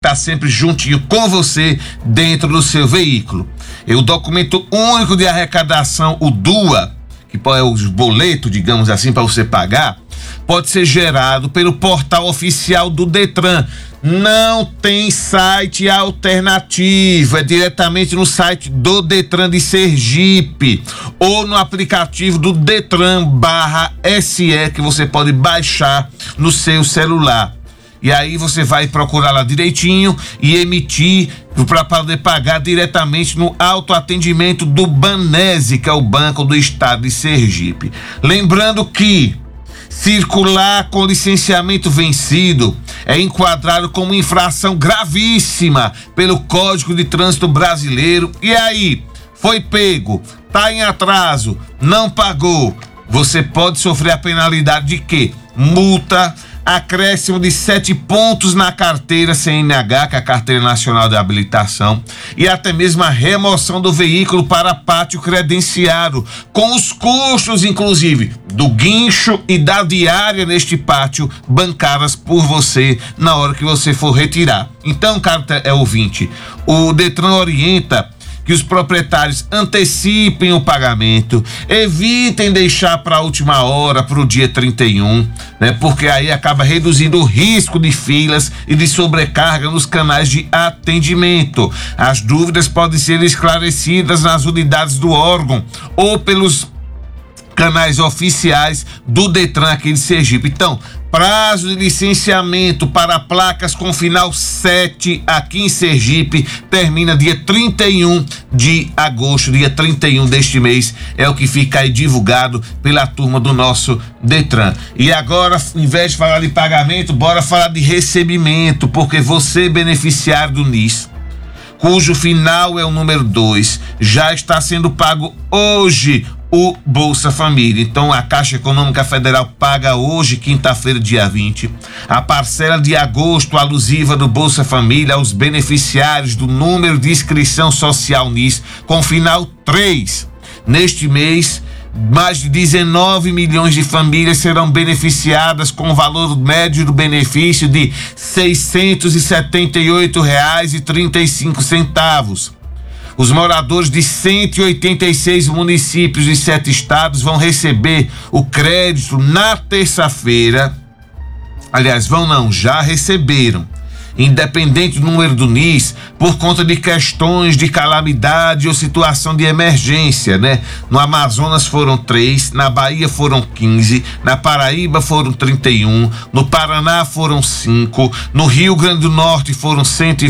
estar sempre juntinho com você dentro do seu veículo. E o documento único de arrecadação, o DUA, que é o boleto, digamos assim, para você pagar, pode ser gerado pelo portal oficial do Detran. Não tem site alternativo, é diretamente no site do Detran de Sergipe ou no aplicativo do Detran/SE que você pode baixar no seu celular. E aí você vai procurar lá direitinho e emitir para poder pagar diretamente no autoatendimento do Banese, que é o Banco do Estado de Sergipe. Lembrando que circular com licenciamento vencido é enquadrado como infração gravíssima pelo Código de Trânsito Brasileiro. E aí, foi pego, tá em atraso, não pagou, você pode sofrer a penalidade de quê? Multa, acréscimo de 7 pontos na carteira CNH, que é a Carteira Nacional de Habilitação, e até mesmo a remoção do veículo para pátio credenciado, com os custos, inclusive, do guincho e da diária neste pátio, bancadas por você na hora que você for retirar. Então, caro ouvinte, o Detran orienta que os proprietários antecipem o pagamento, evitem deixar para a última hora, para o dia 31, né? Porque aí acaba reduzindo o risco de filas e de sobrecarga nos canais de atendimento. As dúvidas podem ser esclarecidas nas unidades do órgão ou pelos canais oficiais do Detran aqui de Sergipe. Então, prazo de licenciamento para placas com final 7 aqui em Sergipe termina dia 31 de agosto, dia 31 deste mês, é o que fica aí divulgado pela turma do nosso Detran. E agora, em vez de falar de pagamento, bora falar de recebimento, porque você, beneficiário do NIS, cujo final é o número 2, já está sendo pago hoje o Bolsa Família. Então a Caixa Econômica Federal paga hoje, quinta-feira, dia 20, a parcela de agosto alusiva do Bolsa Família aos beneficiários do número de inscrição social NIS com final 3. Neste mês, mais de 19 milhões de famílias serão beneficiadas com o valor médio do benefício de R$ 678,35. Os moradores de 186 municípios e 7 estados vão receber o crédito na terça-feira. Aliás, já receberam, independente do número do NIS, por conta de questões de calamidade ou situação de emergência, né? No Amazonas foram 3, na Bahia foram 15, na Paraíba foram 31, no Paraná foram 5, no Rio Grande do Norte foram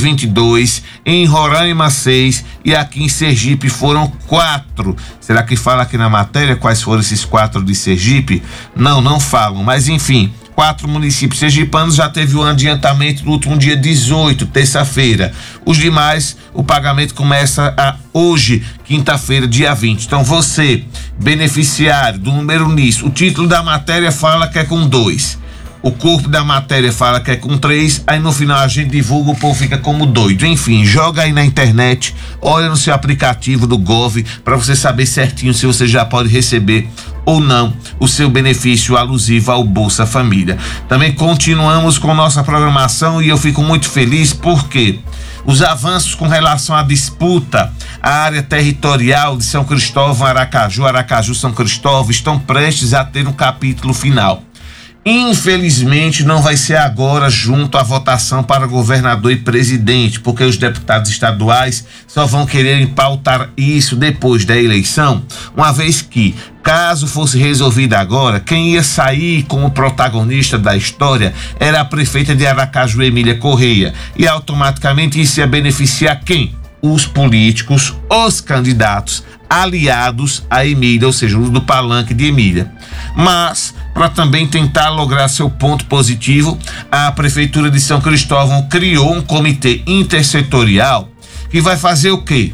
122, em Roraima 6 e aqui em Sergipe foram 4. Será que fala aqui na matéria quais foram esses 4 de Sergipe? Não falam, mas enfim, 4 municípios sergipanos já teve o adiantamento no último dia 18, terça-feira. Os demais, o pagamento começa hoje, quinta-feira, dia 20. Então você, beneficiário do número NIS, o título da matéria fala que é com 2. O corpo da matéria fala que é com 3, aí no final a gente divulga, o povo fica como doido. Enfim, joga aí na internet, olha no seu aplicativo do Gov para você saber certinho se você já pode receber ou não o seu benefício alusivo ao Bolsa Família. Também continuamos com nossa programação e eu fico muito feliz porque os avanços com relação à disputa, à área territorial de São Cristóvão, Aracaju, São Cristóvão, estão prestes a ter um capítulo final. Infelizmente não vai ser agora junto à votação para governador e presidente, porque os deputados estaduais só vão querer pautar isso depois da eleição, uma vez que, caso fosse resolvido agora, quem ia sair como protagonista da história era a prefeita de Aracaju, Emília Correia, e automaticamente isso ia beneficiar quem? Os políticos, os candidatos aliados a Emília, ou seja, do palanque de Emília. Mas, para também tentar lograr seu ponto positivo, a Prefeitura de São Cristóvão criou um comitê intersetorial que vai fazer o quê?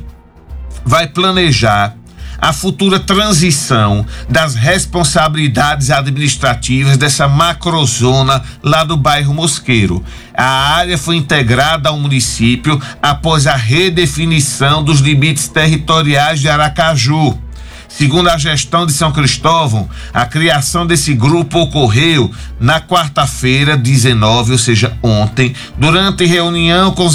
Vai planejar a futura transição das responsabilidades administrativas dessa macrozona lá do bairro Mosqueiro. A área foi integrada ao município após a redefinição dos limites territoriais de Aracaju. Segundo a gestão de São Cristóvão, a criação desse grupo ocorreu na quarta-feira, 19, ou seja, ontem, durante reunião com os